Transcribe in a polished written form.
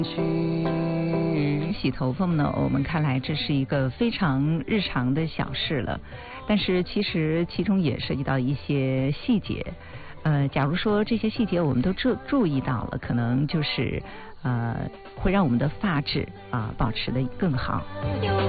洗头发呢，我们看来这是一个非常日常的小事了，但是其实其中也涉及到一些细节。假如说这些细节我们都注意到了，可能就是会让我们的发质保持得更好。